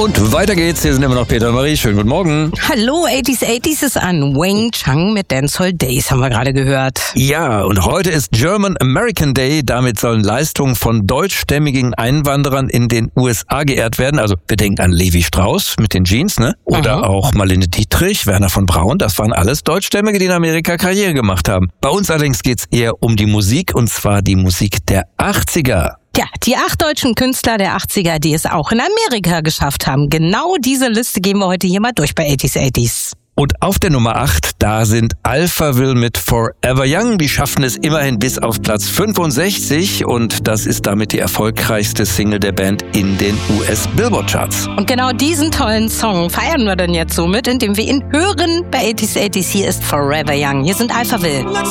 Und weiter geht's. Hier sind immer noch Peter und Marie. Schönen guten Morgen. Hallo, 80s ist an. Wang Chang mit Dancehall Days haben wir gerade gehört. Ja, und heute ist German American Day. Damit sollen Leistungen von deutschstämmigen Einwanderern in den USA geehrt werden. Also wir denken an Levi Strauss mit den Jeans, ne? Oder auch Marlene Dietrich, Werner von Braun. Das waren alles Deutschstämmige, die in Amerika Karriere gemacht haben. Bei uns allerdings geht's eher um die Musik, und zwar die Musik der 80er. Ja, die 8 deutschen Künstler der 80er, die es auch in Amerika geschafft haben. Genau diese Liste gehen wir heute hier mal durch bei 80s. Und auf der Nummer 8, da sind Alphaville mit Forever Young. Die schaffen es immerhin bis auf Platz 65 und das ist damit die erfolgreichste Single der Band in den US-Billboard-Charts. Und genau diesen tollen Song feiern wir dann jetzt somit, indem wir ihn hören bei 80s. Hier ist Forever Young. Hier sind Alphaville.